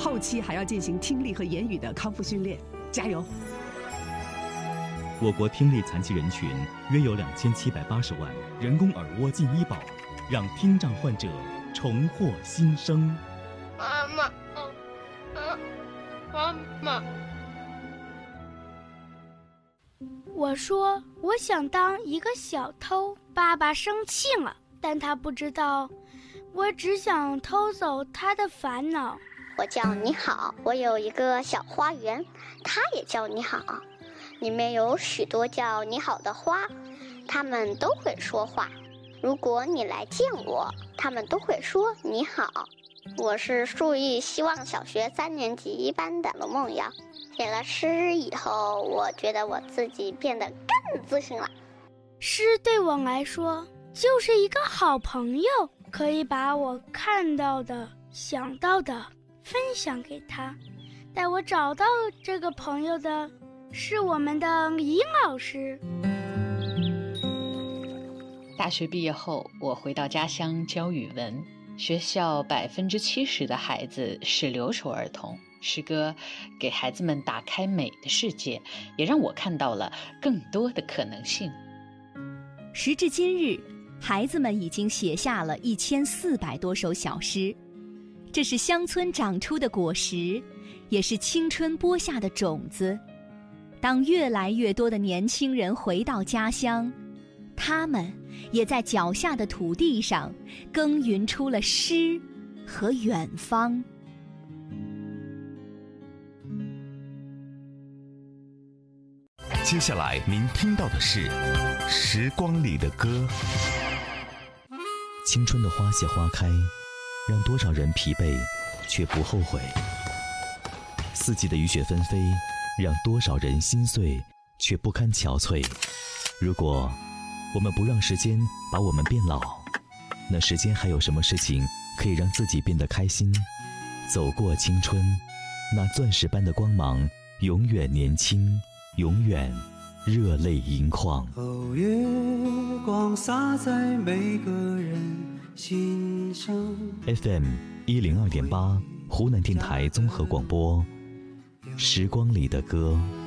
后期还要进行听力和言语的康复训练，加油！ 我国听力残疾人群约有2780万，人工耳蜗进医保，让听障患者重获新生。 妈妈，妈妈。 我说我想当一个小偷，爸爸生气了，但他不知道，我只想偷走他的烦恼。 我叫你好，我有一个小花园，它也叫你好，里面有许多叫你好的花，它们都会说话。如果你来见我，它们都会说你好。我是树艺希望小学3年级1班的罗梦瑶。写了诗以后，我觉得我自己变得更自信了。 诗对我来说就是一个好朋友，可以把我看到的、想到的分享给他。带我找到这个朋友的是我们的李老师。 大学毕业后，我回到家乡教语文。学校70%的孩子是留守儿童。诗歌给孩子们打开美的世界，也让我看到了更多的可能性。 时至今日，孩子们已经写下了1400多首小诗，这是乡村长出的果实，也是青春播下的种子。当越来越多的年轻人回到家乡，他们也在脚下的土地上耕耘出了诗和远方。 接下来您听到的是《时光里的歌》。 青春的花谢花开，让多少人疲惫却不后悔；四季的雨雪纷飞，让多少人心碎却不堪憔悴。如果我们不让时间把我们变老，那时间还有什么事情可以让自己变得开心？走过青春，那钻石般的光芒永远年轻，永远热泪盈眶。 哦，月光洒在每个人心上。 FM 102.8，湖南电台综合广播，时光里的歌。